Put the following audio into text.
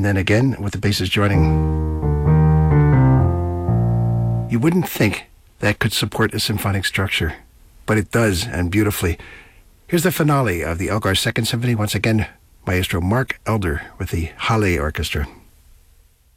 and then again with the basses joining. You wouldn't think that could support a symphonic structure, but it does, and beautifully. Here's the finale of the Elgar's Second Symphony. Once again, Maestro Mark Elder with the Halle Orchestra.